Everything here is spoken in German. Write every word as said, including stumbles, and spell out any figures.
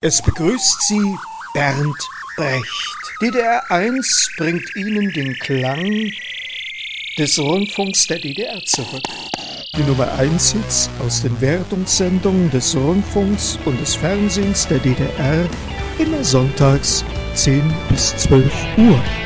Es begrüßt Sie Bernd Brecht. D D R eins bringt Ihnen den Klang des Rundfunks der D D R zurück. Die Nummer eins Hits aus den Wertungssendungen des Rundfunks und des Fernsehens der D D R, immer sonntags zehn bis zwölf Uhr.